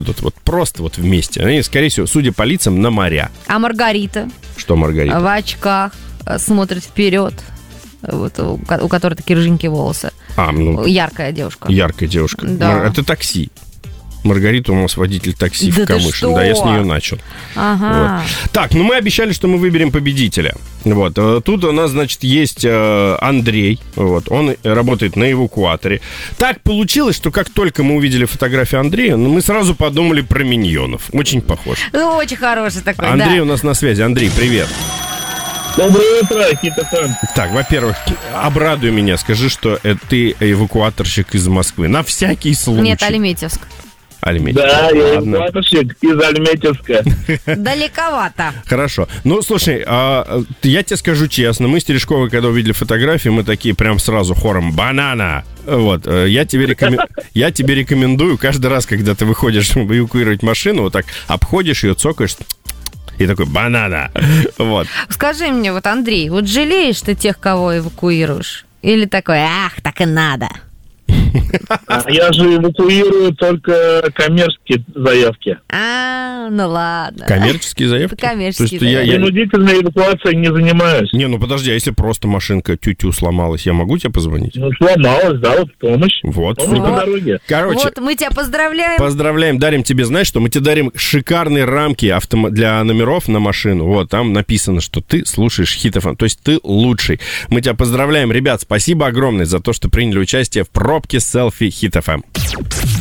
вот просто вот вместе. Они, скорее всего, судя по лицам, на моря. А Маргарита? Что Маргарита? В очках, смотрит вперед. Вот, у которой такие рыженькие волосы. Яркая девушка. Яркая девушка. Да. Это такси. Маргарита у нас водитель такси да в Камышин. Да, я с нее начал. Ага. Вот. Так, мы обещали, что мы выберем победителя. Вот. Тут у нас, значит, есть Андрей. Вот. Он работает на эвакуаторе. Так получилось, что как только мы увидели фотографию Андрея, мы сразу подумали про миньонов. Очень похож. Очень хороший такой, Андрей у нас на связи. Андрей, привет. Доброе утро, Хит-ФМ. Так, во-первых, обрадуй меня. Скажи, что ты эвакуаторщик из Москвы. На всякий случай. Нет, Альметьевск. Да, я эвакуаторщик из Альметьевска. Далековато. Хорошо. Ну, слушай, я тебе скажу честно, мы с Терешковой, когда увидели фотографии, мы такие прям сразу хором «банана». Вот, я тебе рекомендую каждый раз, когда ты выходишь эвакуировать машину, вот так обходишь ее, цокаешь, и такой «банана». Вот. Скажи мне, вот, Андрей, вот жалеешь ты тех, кого эвакуируешь? Или такой «ах, так и надо»? Я же эвакуирую только коммерческие заявки. Ну ладно. Коммерческие заявки? Коммерческие заявки. Принудительной эвакуацией не занимаюсь. Не, ну подожди, а если просто машинка тю-тю сломалась, я могу тебе позвонить? Ну, сломалась, да, вот помощь. Вот. Помощь по дороге. Короче. Вот, мы тебя поздравляем. Поздравляем, дарим тебе, знаешь что, мы тебе дарим шикарные рамки для номеров на машину. Вот, там написано, что ты слушаешь Хит-ФМ, то есть ты лучший. Мы тебя поздравляем, ребят, спасибо огромное за то, что приняли участие в пробке селфи Хит-ФМ.